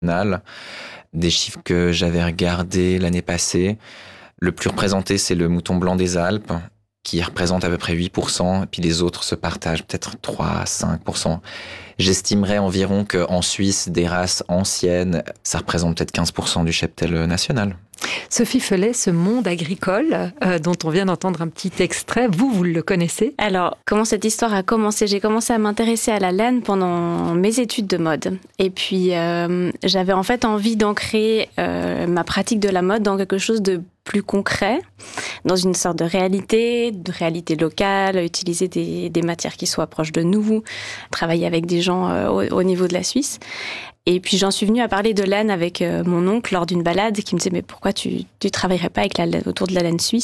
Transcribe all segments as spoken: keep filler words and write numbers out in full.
Des chiffres que j'avais regardés l'année passée, le plus représenté, c'est le mouton blanc des Alpes, qui représente à peu près huit pour cent, et puis les autres se partagent peut-être trois à cinq pour cent. J'estimerais environ qu'en Suisse, des races anciennes, ça représente peut-être quinze pour cent du cheptel national. Sophie Felet, ce monde agricole euh, dont on vient d'entendre un petit extrait, vous, vous le connaissez ? Alors, comment cette histoire a commencé ? J'ai commencé à m'intéresser à la laine pendant mes études de mode. Et puis, euh, j'avais en fait envie d'ancrer euh, ma pratique de la mode dans quelque chose de plus concret, dans une sorte de réalité, de réalité locale, utiliser des, des matières qui soient proches de nous, travailler avec des gens euh, au, au niveau de la Suisse. Et puis j'en suis venue à parler de laine avec euh, mon oncle lors d'une balade qui me disait « Mais pourquoi tu ne travaillerais pas avec la laine, autour de la laine suisse ?»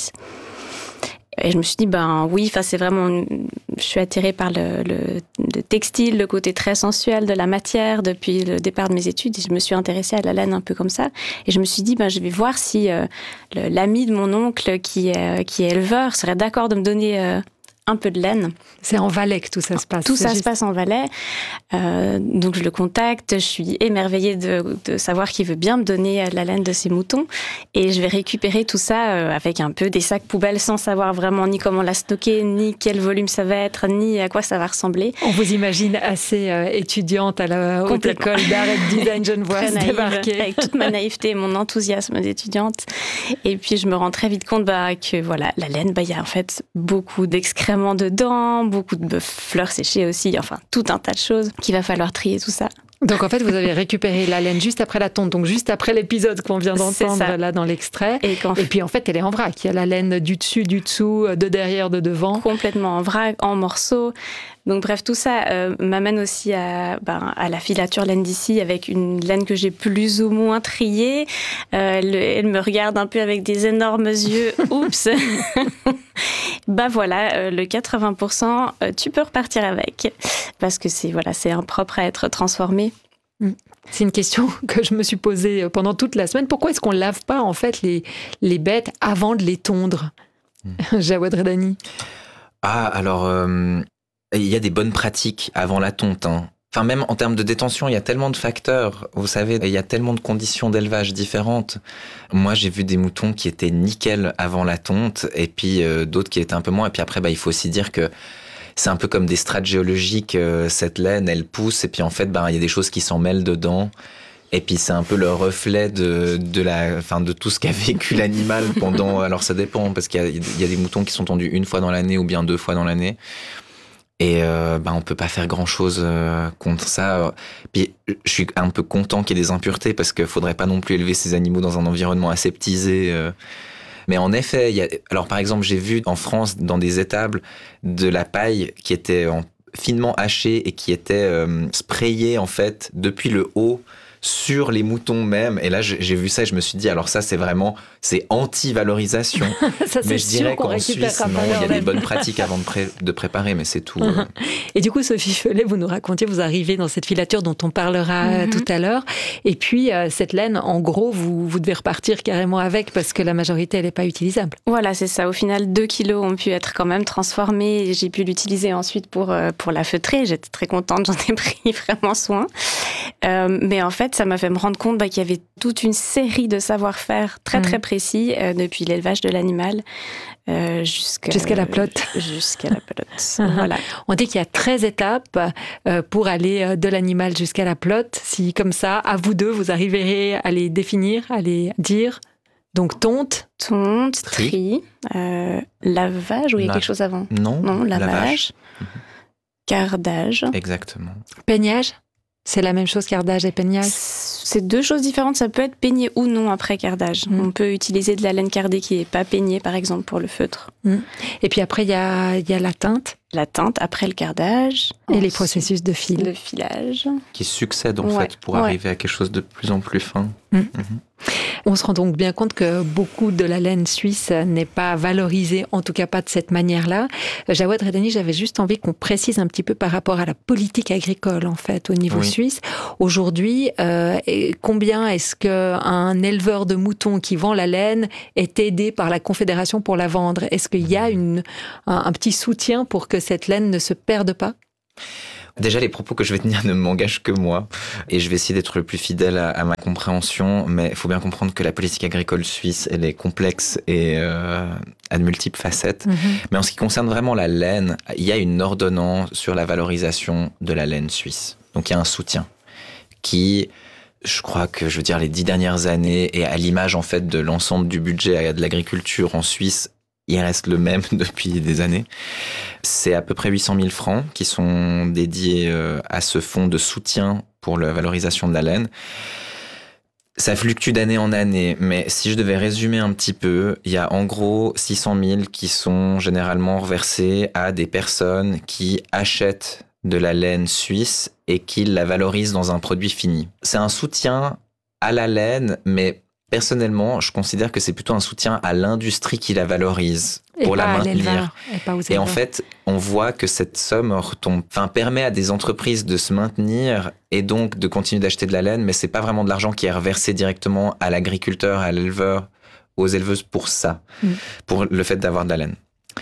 Et je me suis dit, ben oui, c'est vraiment, je suis attirée par le, le, le textile, le côté très sensuel de la matière depuis le départ de mes études. Et je me suis intéressée à la laine un peu comme ça. Et je me suis dit, ben je vais voir si euh, le, l'ami de mon oncle qui est, qui est éleveur serait d'accord de me donner euh, un peu de laine. C'est en Valais que tout ça se passe. Tout ça juste... se passe en Valais. Euh, donc je le contacte. Je suis émerveillée de, de savoir qu'il veut bien me donner la laine de ses moutons. Et je vais récupérer tout ça euh, avec un peu des sacs poubelles sans savoir vraiment ni comment la stocker, ni quel volume ça va être, ni à quoi ça va ressembler. On vous imagine assez euh, étudiante à la Haute École d'Art et de Design genevoise débarquer. Avec toute ma naïveté et mon enthousiasme d'étudiante. Et puis je me rends très vite compte bah, que voilà, la laine, bah, y a en fait beaucoup d'excréments dedans, beaucoup de fleurs séchées aussi, enfin tout un tas de choses qu'il va falloir trier tout ça. Donc en fait vous avez récupéré la laine juste après la tonte, donc juste après l'épisode qu'on vient d'entendre là dans l'extrait. Et, et puis en fait elle est en vrac, il y a la laine du dessus, du dessous, de derrière, de devant. Complètement en vrac, en morceaux. Donc bref, tout ça euh, m'amène aussi à, ben, à la filature laine d'ici avec une laine que j'ai plus ou moins triée. Euh, elle, elle me regarde un peu avec des énormes yeux. Oups. Bah voilà, euh, le quatre-vingts pour cent, euh, tu peux repartir avec parce que c'est voilà, c'est impropre à être transformé. C'est une question que je me suis posée pendant toute la semaine. Pourquoi est-ce qu'on lave pas en fait les les bêtes avant de les tondre, mmh. Jawed Redani? Ah alors. Euh... Il y a des bonnes pratiques avant la tonte. Hein. Enfin, même en termes de détention, il y a tellement de facteurs. Vous savez, il y a tellement de conditions d'élevage différentes. Moi, j'ai vu des moutons qui étaient nickel avant la tonte, et puis euh, d'autres qui étaient un peu moins. Et puis après, bah, il faut aussi dire que c'est un peu comme des strates géologiques. Euh, cette laine, elle pousse, et puis en fait, bah, il y a des choses qui s'en mêlent dedans. Et puis c'est un peu le reflet de, de, la, enfin, de tout ce qu'a vécu l'animal pendant... Alors ça dépend, parce qu'il y a, il y a des moutons qui sont tondus une fois dans l'année ou bien deux fois dans l'année. Et euh, bah on peut pas faire grand chose euh, contre ça. Puis je suis un peu content qu'il y ait des impuretés parce qu'il faudrait pas non plus élever ces animaux dans un environnement aseptisé. Euh. Mais en effet, il y a, alors par exemple, j'ai vu en France dans des étables de la paille qui était en, finement hachée et qui était euh, sprayée en fait depuis le haut sur les moutons même. Et là, j'ai vu ça et je me suis dit, alors ça, c'est vraiment, c'est anti-valorisation. ça, mais c'est je dirais sûr qu'en Suisse, non, il y a des bonnes pratiques avant de, pré- de préparer, mais c'est tout. Euh. Et du coup, Sophie Felet, vous nous racontiez, vous arrivez dans cette filature dont on parlera mm-hmm. tout à l'heure. Et puis, euh, cette laine, en gros, vous, vous devez repartir carrément avec parce que la majorité, elle n'est pas utilisable. Voilà, c'est ça. Au final, deux kilos ont pu être quand même transformés. Et j'ai pu l'utiliser ensuite pour, euh, pour la feutrer. J'étais très contente, j'en ai pris vraiment soin. Euh, mais en fait, ça m'a fait me rendre compte bah, qu'il y avait toute une série de savoir-faire très, mmh. très précis, euh, depuis l'élevage de l'animal euh, jusqu'à, jusqu'à la pelote. Jusqu'à la pelote. Voilà. On dit qu'il y a treize étapes euh, pour aller de l'animal jusqu'à la pelote. Si, comme ça, à vous deux, vous arriverez à les définir, à les dire. Donc, tonte. Tonte, tri, tri euh, lavage, ou il y a La... quelque chose avant? Non, non lavage. lavage. Mmh. Cardage. Exactement. Peignage. C'est la même chose, cardage et peignage? C'est deux choses différentes. Ça peut être peigné ou non après cardage. Mmh. On peut utiliser de la laine cardée qui n'est pas peignée, par exemple, pour le feutre. Mmh. Et puis après, il y a, y a la teinte. La teinte après le cardage. Et les processus de fil. Le filage. Qui succèdent, en ouais. fait, pour ouais. arriver à quelque chose de plus en plus fin. Mmh. Mmh. On se rend donc bien compte que beaucoup de la laine suisse n'est pas valorisée, en tout cas pas de cette manière-là. Jawed Redani, j'avais juste envie qu'on précise un petit peu par rapport à la politique agricole, en fait, au niveau oui. suisse. Aujourd'hui, euh, combien est-ce qu'un éleveur de moutons qui vend la laine est aidé par la Confédération pour la vendre? Est-ce qu'il y a une, un, un petit soutien pour que cette laine ne se perde pas? Déjà, les propos que je vais tenir ne m'engagent que moi. Et je vais essayer d'être le plus fidèle à, à ma compréhension. Mais il faut bien comprendre que la politique agricole suisse, elle est complexe et euh, a de multiples facettes. Mm-hmm. Mais en ce qui concerne vraiment la laine, il y a une ordonnance sur la valorisation de la laine suisse. Donc, il y a un soutien qui, je crois que, je veux dire, les dix dernières années, et à l'image, en fait, de l'ensemble du budget de l'agriculture en Suisse, il reste le même depuis des années. C'est à peu près huit cent mille francs qui sont dédiés à ce fonds de soutien pour la valorisation de la laine. Ça fluctue d'année en année, mais si je devais résumer un petit peu, il y a en gros six cent mille qui sont généralement reversés à des personnes qui achètent de la laine suisse et qui la valorisent dans un produit fini. C'est un soutien à la laine, mais personnellement, je considère que c'est plutôt un soutien à l'industrie qui la valorise pour et la pas maintenir. Et, pas aux et en fait, on voit que cette somme retombe, enfin, permet à des entreprises de se maintenir et donc de continuer d'acheter de la laine, mais c'est pas vraiment de l'argent qui est reversé directement à l'agriculteur, à l'éleveur, aux éleveuses pour ça, mmh. pour le fait d'avoir de la laine.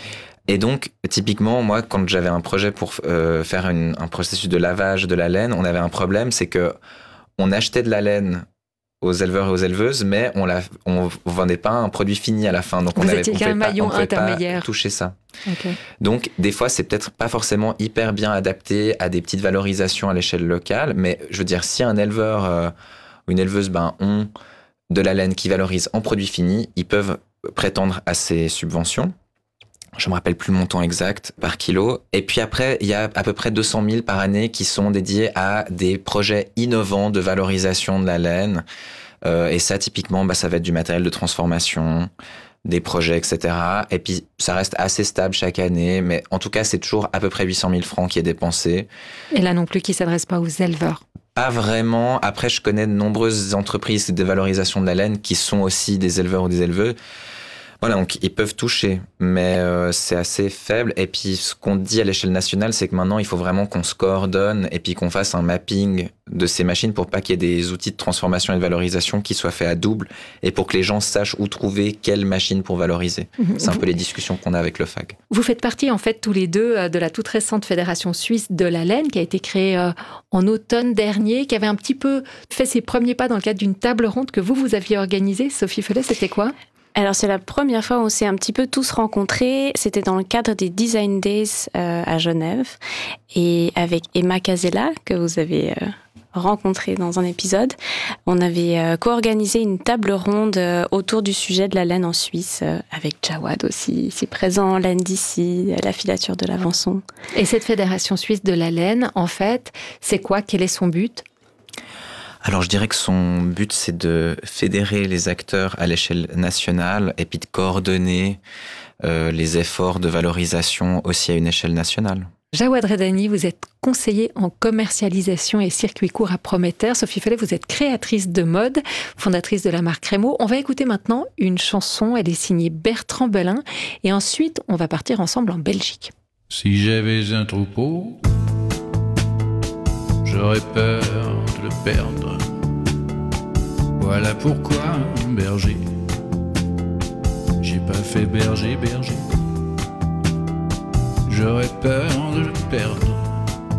Et donc, typiquement, moi, quand j'avais un projet pour euh, faire une, un processus de lavage de la laine, on avait un problème, c'est que on achetait de la laine aux éleveurs et aux éleveuses, mais on la, on vendait pas un produit fini à la fin. Donc Vous on avait, étiez on qu'un maillon pas, on intermédiaire. Pas toucher ça. Okay. Donc des fois, c'est peut-être pas forcément hyper bien adapté à des petites valorisations à l'échelle locale, mais je veux dire, si un éleveur euh, ou une éleveuse ben, ont de la laine qui valorise en produit fini, ils peuvent prétendre à ces subventions. Je me rappelle plus le montant exact par kilo. Et puis après, il y a à peu près deux cent mille par année qui sont dédiés à des projets innovants de valorisation de la laine. Euh, et ça, typiquement, bah, ça va être du matériel de transformation, des projets, et cetera. Et puis, ça reste assez stable chaque année. Mais en tout cas, c'est toujours à peu près huit cent mille francs qui est dépensé. Et là non plus, qui ne s'adresse pas aux éleveurs? Pas vraiment. Après, je connais de nombreuses entreprises de valorisation de la laine qui sont aussi des éleveurs ou des éleveuses. Voilà, donc ils peuvent toucher, mais euh, c'est assez faible. Et puis, ce qu'on dit à l'échelle nationale, c'est que maintenant, il faut vraiment qu'on se coordonne et puis qu'on fasse un mapping de ces machines pour pas qu'il y ait des outils de transformation et de valorisation qui soient faits à double et pour que les gens sachent où trouver quelle machine pour valoriser. Mmh. C'est un peu les discussions qu'on a avec le F A G. Vous faites partie, en fait, tous les deux de la toute récente Fédération suisse de la laine qui a été créée euh, en automne dernier, qui avait un petit peu fait ses premiers pas dans le cadre d'une table ronde que vous, vous aviez organisée. Sophie Follet, c'était quoi ? Alors, c'est la première fois où on s'est un petit peu tous rencontrés. C'était dans le cadre des Design Days euh, à Genève. Et avec Emma Casella, que vous avez euh, rencontré dans un épisode, on avait euh, co-organisé une table ronde euh, autour du sujet de la laine en Suisse, euh, avec Jawad aussi, ici présent, Laine d'ici, la filature de l'Avançon. Et cette Fédération suisse de la laine, en fait, c'est quoi ? Quel est son but ? Alors, je dirais que son but, c'est de fédérer les acteurs à l'échelle nationale et puis de coordonner euh, les efforts de valorisation aussi à une échelle nationale. Jawad Redani, vous êtes conseiller en commercialisation et circuit court à Prometer. Sophie Follet, vous êtes créatrice de mode, fondatrice de la marque Rémo. On va écouter maintenant une chanson, elle est signée Bertrand Belin. Et ensuite, on va partir ensemble en Belgique. Si j'avais un troupeau, j'aurais peur de le perdre. Voilà pourquoi, berger, j'ai pas fait berger, berger. J'aurais peur de le perdre.